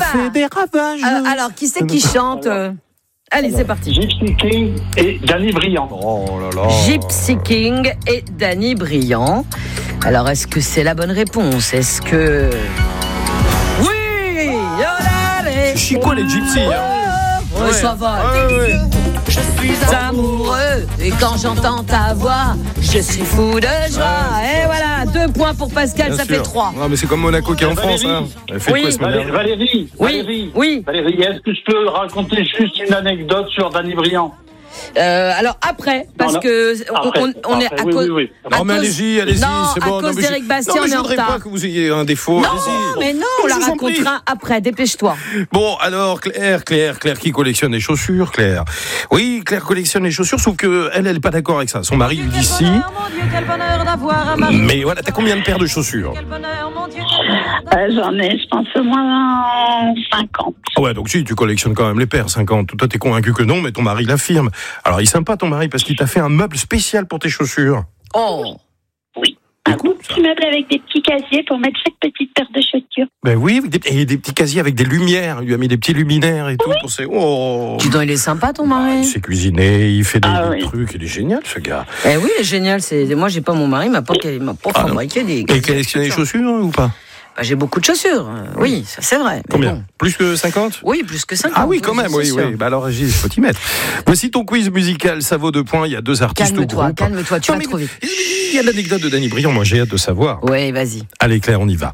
fait des ravages. Alors, qui c'est qui chante Allez, c'est parti. Gypsy King et Danny Briand. Oh là là. Gypsy King et Danny Briand. Alors, est-ce que c'est la bonne réponse? Est-ce que... Oui, C'est Chico les Gypsies. Ouais, ça va. Ouais. Je suis amoureux et quand j'entends ta voix, je suis fou de joie. Et voilà, 2 points pour Pascal, Bien ça sûr. fait 3. Non, mais c'est comme Monaco qui est en France. Hein. Elle fait Oui. quoi ce matin? Valérie, Oui. Valérie, est-ce que je peux raconter juste une anecdote sur Danny Briand? Alors après, parce que on est à cause. Oui. Non, mais allez-y, Non, c'est bon. à cause d'Éric Bastien, non, mais on est je en voudrais retard. pas que vous ayez un défaut. Non, Allez-y. mais non, on la Je vous en prie. racontera après. Dépêche-toi. Bon, alors, Claire qui collectionne les chaussures, Claire. Oui, Claire collectionne les chaussures, sauf que elle est pas d'accord avec ça. Son mari lui dit si. Quel bonheur d'avoir un mari. Mais voilà, t'as combien de paires de chaussures? Quel bonheur, mon Dieu. J'en ai, je pense, au moins 50. Ouais, donc si, tu collectionnes quand même les paires, 50. Toi, t'es convaincu que non, mais ton mari l'affirme. Alors, il est sympa, ton mari, parce qu'il t'a fait un meuble spécial pour tes chaussures. Oh. Un petit meuble avec des petits casiers pour mettre chaque petite paire de chaussures. Ben oui, et des petits casiers avec des lumières. Il lui a mis des petits luminaires et tout pour ses... Oh. Dis donc, il est sympa ton Il mari. sait cuisiner, il fait des Oui. trucs, il est génial ce gars. Eh oui, il est génial. Moi, j'ai pas mon mari, il m'a pas fabriqué des. Et il collectionne les chaussures ou pas? Bah, j'ai beaucoup de chaussures. Oui, ça c'est vrai. Mais Combien? bon. Plus que 50? Oui, plus que 50. Ah oui, quand même, c'est oui. sûr. Bah alors, Régis, il faut t'y mettre. Voici ton quiz musical, ça vaut 2 points. Il y a 2 artistes au groupe. Calme-toi, tu Non, vas mais trop vite. Il y a l'anecdote de Danny Briand, moi j'ai hâte de savoir. Oui, vas-y. Allez Claire, on y va.